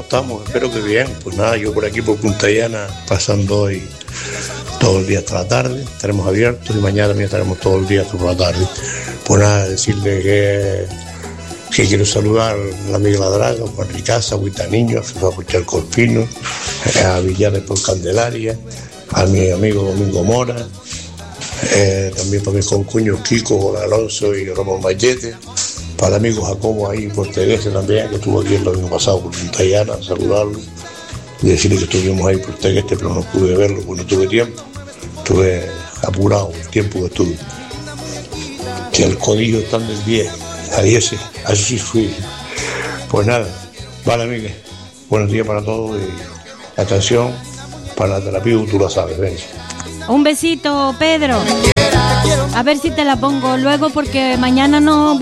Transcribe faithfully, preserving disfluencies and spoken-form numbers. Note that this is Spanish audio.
estamos? Espero que bien. Pues nada, yo por aquí por Punta Llana, pasando hoy todo el día hasta la tarde, estaremos abiertos y mañana también estaremos todo el día hasta por la tarde. Pues nada, decirle que, que quiero saludar a la amiga La Draga, Juan Ricasa, Huita Niño, a Fefa por Chalcolpino, a Villares por Candelaria, a mi amigo Domingo Mora, eh, también para mis concuños Kiko, Juan Alonso y Ramón Mayete, para el amigo Jacobo ahí por Teguese también, que estuvo aquí el domingo pasado por Punta Llana, saludarlo y decirle que estuvimos ahí por Teguese, pero no pude verlo porque no tuve tiempo, estuve apurado el tiempo que estuve. Que el codillo está del diez, a diez, así fui. Pues nada, vale, amiga, buenos días para todos y atención para la terapia, tú la sabes, ven. Un besito, Pedro. A ver si te la pongo luego porque mañana no